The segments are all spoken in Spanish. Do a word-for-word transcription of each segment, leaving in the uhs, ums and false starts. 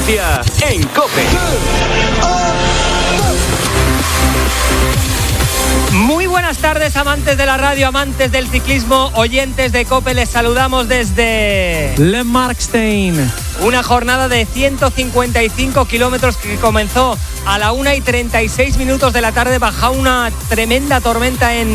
Francia en COPE. Muy buenas tardes, amantes de la radio, amantes del ciclismo, oyentes de COPE. Les saludamos desde Le Markstein. Una jornada de ciento cincuenta y cinco kilómetros que comenzó a la una y treinta y seis minutos de la tarde bajo una tremenda tormenta en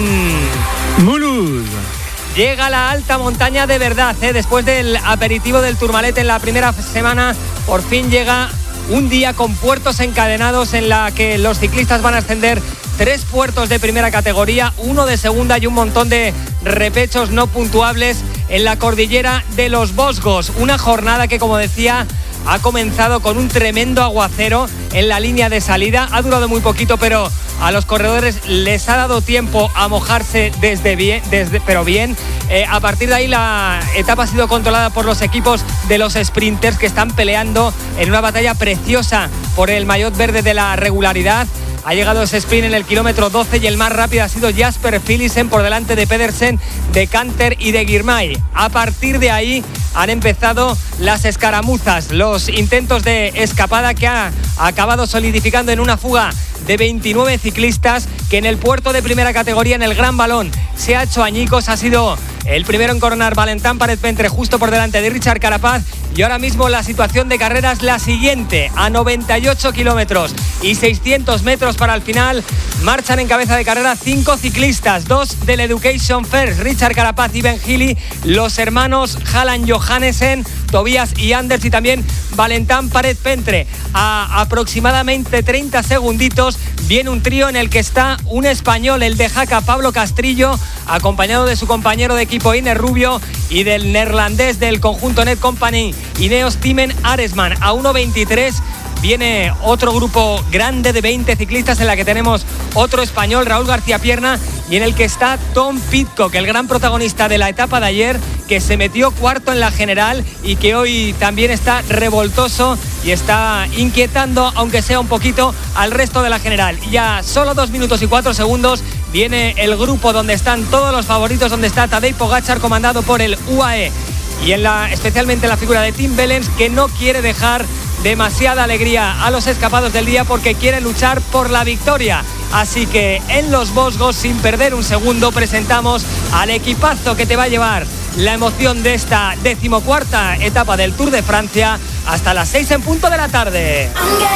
Mulhouse. Llega la alta montaña de verdad, ¿eh? Después del aperitivo del Tourmalet en la primera semana, por fin llega un día con puertos encadenados en la que los ciclistas van a ascender tres puertos de primera categoría, uno de segunda y un montón de repechos no puntuables en la cordillera de los Vosgos. Una jornada que, como decía, ha comenzado con un tremendo aguacero en la línea de salida. Ha durado muy poquito, pero a los corredores les ha dado tiempo a mojarse desde bien, desde, pero bien. Eh, a partir de ahí la etapa ha sido controlada por los equipos de los sprinters, que están peleando en una batalla preciosa por el maillot verde de la regularidad. Ha llegado ese sprint en el kilómetro doce y el más rápido ha sido Jasper Philipsen por delante de Pedersen, de Canter y de Girmay. A partir de ahí han empezado las escaramuzas, los intentos de escapada que ha acabado solidificando en una fuga de veintinueve ciclistas que en el puerto de primera categoría, en el Gran Balón, se ha hecho añicos. Ha sido el primero en coronar Valentin Párez-Pentre, justo por delante de Richard Carapaz. Y ahora mismo la situación de carrera es la siguiente: a noventa y ocho kilómetros y seiscientos metros para el final, marchan en cabeza de carrera cinco ciclistas, dos del Education First, Richard Carapaz y Ben Healy, los hermanos Hallan Johannesen, Tobias y Anders, y también Valentin Párez-Pentre. A aproximadamente treinta segunditos viene un trío en el que está un español, el de Jaca, Pablo Castrillo, acompañado de su compañero de equipo Iner Rubio, y del neerlandés del conjunto Net Company, Ineos Timen Aresman. A uno veintitrés viene otro grupo grande de veinte ciclistas, en la que tenemos otro español, Raúl García Pierna, y en el que está Tom Pidcock, el gran protagonista de la etapa de ayer, que se metió cuarto en la general y que hoy también está revoltoso y está inquietando, aunque sea un poquito, al resto de la general. Y a solo dos minutos y cuatro segundos viene el grupo donde están todos los favoritos, donde está Tadej Pogačar, comandado por el U A E, y en la, especialmente en la figura de Tim Wellens, que no quiere dejar demasiada alegría a los escapados del día porque quiere luchar por la victoria. Así que en los Vosgos, sin perder un segundo, presentamos al equipazo que te va a llevar la emoción de esta decimocuarta etapa del Tour de Francia hasta las seis en punto de la tarde.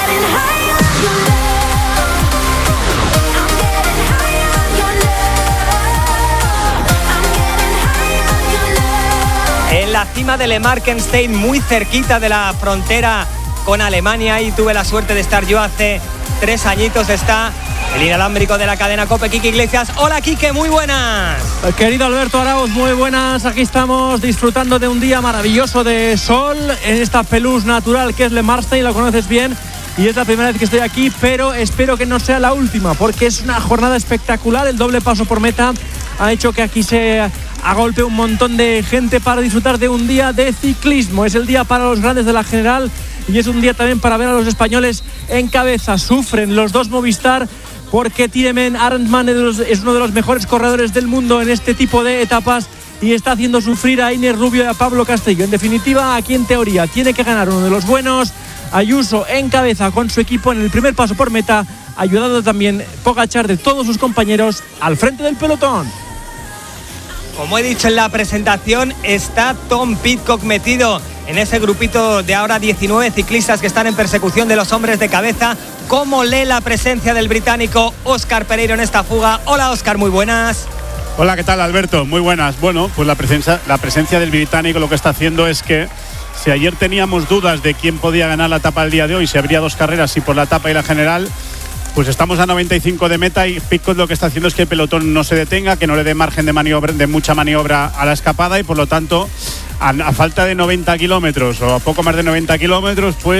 En la cima de Le Markstein, muy cerquita de la frontera con Alemania, y tuve la suerte de estar yo hace tres añitos, está el inalámbrico de la cadena COPE, Quique Iglesias. Hola, Quique, muy buenas. Querido Alberto Arauz, muy buenas. Aquí estamos disfrutando de un día maravilloso de sol en esta pelusa natural que es Le Markstein, lo conoces bien, y es la primera vez que estoy aquí, pero espero que no sea la última, porque es una jornada espectacular. El doble paso por meta ha hecho que aquí se agolpe un montón de gente para disfrutar de un día de ciclismo. Es el día para los grandes de la general y es un día también para ver a los españoles en cabeza. Sufren los dos Movistar porque Timen Arendsman es uno de los mejores corredores del mundo en este tipo de etapas y está haciendo sufrir a Iner Rubio y a Pablo Castillo. En definitiva, aquí en teoría tiene que ganar uno de los buenos. Ayuso en cabeza con su equipo en el primer paso por meta, ayudado también Pogačar de todos sus compañeros al frente del pelotón. Como he dicho en la presentación, está Tom Pidcock metido en ese grupito de ahora diecinueve ciclistas que están en persecución de los hombres de cabeza. ¿Cómo lee la presencia del británico Óscar Pereiro en esta fuga? Hola, Óscar, muy buenas. Hola, ¿qué tal, Alberto? Muy buenas. Bueno, pues la presencia, la presencia del británico lo que está haciendo es que, si ayer teníamos dudas de quién podía ganar la etapa el día de hoy, si habría dos carreras, si por la etapa y la general, pues estamos a noventa y cinco de meta y Pidcock lo que está haciendo es que el pelotón no se detenga, que no le dé margen de maniobra, de mucha maniobra a la escapada, y por lo tanto, a, a falta de noventa kilómetros o a poco más de noventa kilómetros, pues